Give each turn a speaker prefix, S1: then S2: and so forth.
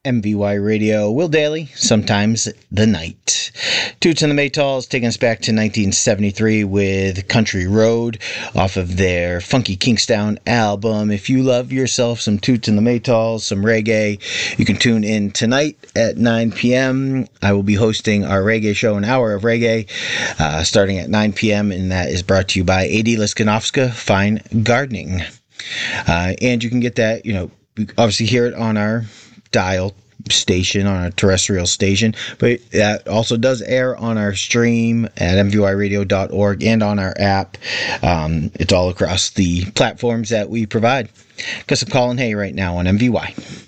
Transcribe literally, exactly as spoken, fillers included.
S1: M V Y Radio, Will Daly, sometimes the night. Toots and the Maytals taking us back to nineteen seventy-three with Country Road off of their Funky Kingstown album. If you love yourself some Toots and the Maytals, some reggae, you can tune in tonight at nine p.m. I will be hosting our reggae show, an hour of reggae, uh, starting at nine p.m., and that is brought to you by A D Liskanowska Fine Gardening. Uh, and you can get that, you know, obviously hear it on our dial station, on a terrestrial station, but that also does air on our stream at m v y radio dot org and on our app. Um, it's all across the platforms that we provide. Got some Colin Hay right now on M V Y.